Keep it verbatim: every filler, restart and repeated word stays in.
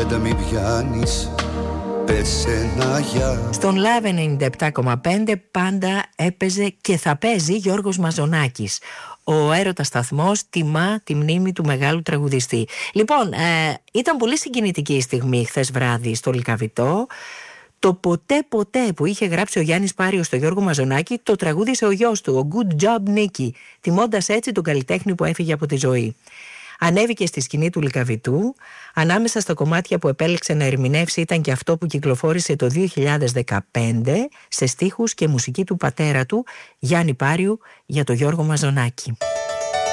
κουβέντα μην πιάνεις, πες ένα γεια. Στον Live ενενήντα επτά κόμμα πέντε πάντα έπαιζε και θα παίζει Γιώργος Μαζονάκης. Ο Έρωτας Σταθμός τιμά τη μνήμη του μεγάλου τραγουδιστή. Λοιπόν, ε, ήταν πολύ συγκινητική η στιγμή χθες βράδυ στο Λυκαβητό. Το ποτέ ποτέ που είχε γράψει ο Γιάννης Πάριος στο Γιώργο Μαζονάκη το τραγούδισε ο γιος του, ο Good Job Nicky, τιμώντας έτσι τον καλλιτέχνη που έφυγε από τη ζωή. Ανέβηκε στη σκηνή του Λυκαβητού. Ανάμεσα στα κομμάτια που επέλεξε να ερμηνεύσει ήταν και αυτό που κυκλοφόρησε το δύο χιλιάδες δεκαπέντε σε στίχους και μουσική του πατέρα του, Γιάννη Πάριου, για τον Γιώργο Μαζονάκη.